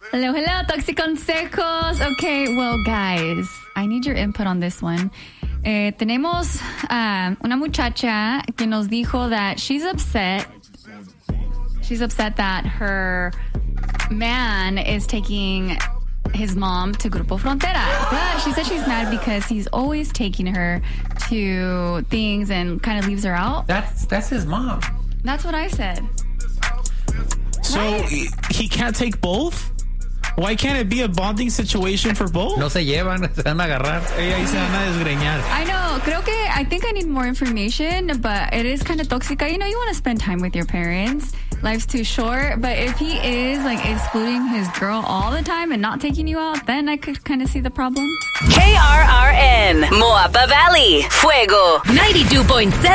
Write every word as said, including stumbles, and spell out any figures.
Hello, hello, Toxic Consejos. Okay, well, guys, I need your input on this one. Eh, tenemos uh, una muchacha que nos dijo that she's upset. She's upset that her man is taking his mom to Grupo Frontera. But she said she's mad because he's always taking her to things and kind of leaves her out. That's that's his mom. That's what I said. So right. He can't take both? Why can't it be a bonding situation for both? No se llevan, se van a agarrar. Ella y se van a desgreñar. I know. Creo que I think I need more information, but it is kind of tóxica. You know, you want to spend time with your parents. Life's too short. But if he is like excluding his girl all the time and not taking you out, then I could kind of see the problem. K R R N, Moapa Valley, Fuego, ninety-two point seven.